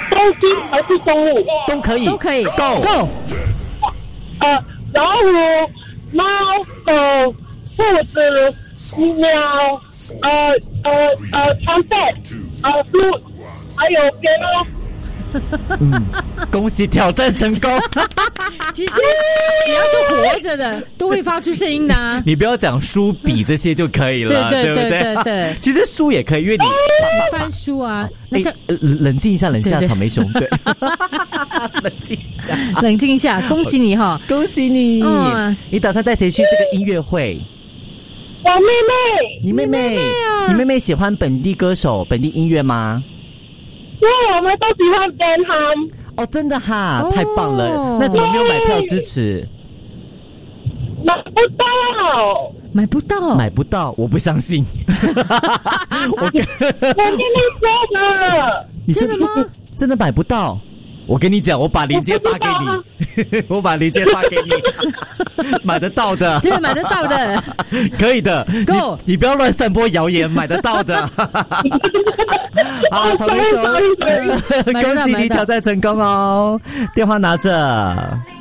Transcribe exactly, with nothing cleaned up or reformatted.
东西还是动物？ 都可以， 都可以 Go Go 呃，老虎、猫、狗、兔子、鸟，呃呃呃，长背，呃猪，还有别的。 嗯，恭喜挑战成功。 其实只要是活着的，都会发出声音的啊。 你不要讲书笔这些就可以了， 对对不对？ 对对对其实书也可以，因为你翻书啊，那这、 哎呃冷静一下，冷静一下， 对对草莓熊，对，冷静一下， 冷静一下，恭喜你哈！ 恭喜你！ 嗯你打算带谁去这个音乐会？ 我妹妹， 你妹妹， 你妹妹啊你妹妹喜欢本地歌手、本地音乐吗？ 因为我们都喜欢 Ben Ham。 哦，真的哈， 哦太棒了！那怎么没有买票支持？ 买不到， 买不到， 买不到，我不相信。我跟我妹妹说的。 你真的吗？ 真的买不到？我跟你讲，我把链接发给你，我把链接发给你，买得到的， 真的买得到的， 可以的。 Go 你你不要乱散播谣言，买得到的。好，草莓熊， 买得到恭喜买得到你挑战成功哦！电话拿着。